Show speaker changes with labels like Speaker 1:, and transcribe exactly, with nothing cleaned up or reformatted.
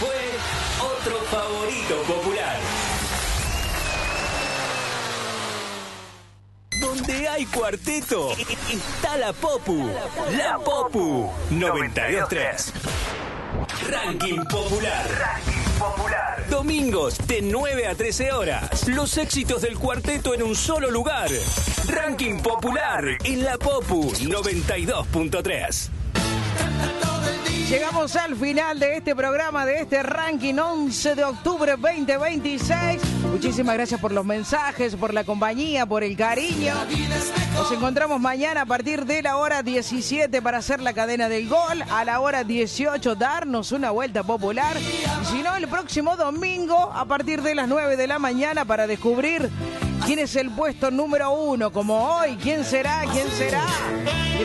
Speaker 1: fue otro favorito popular. Donde hay cuarteto, está la Popu. La Popu noventa y dos punto tres. Ranking popular. Ranking popular. Domingos de nueve a trece horas. Los éxitos del cuarteto en un solo lugar. Ranking popular en la Popu noventa y dos punto tres.
Speaker 2: Llegamos al final de este programa, de este ranking, once de octubre veinte veintiséis. Muchísimas gracias por los mensajes, por la compañía, por el cariño. Nos encontramos mañana a partir de la hora diecisiete para hacer la cadena del gol. A la hora dieciocho darnos una vuelta popular. Y si no, el próximo domingo a partir de las nueve de la mañana para descubrir quién es el puesto número uno. Como hoy, ¿quién será? ¿Quién será?